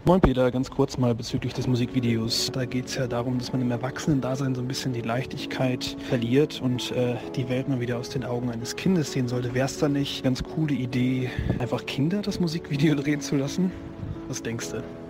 Moin Peter, ganz kurz mal bezüglich des Musikvideos. Da geht es ja darum, dass man im Erwachsenen-Dasein so ein bisschen die Leichtigkeit verliert und die Welt mal wieder aus den Augen eines Kindes sehen sollte. Wäre es da nicht eine ganz coole Idee, einfach Kinder das Musikvideo drehen zu lassen? Was denkst du?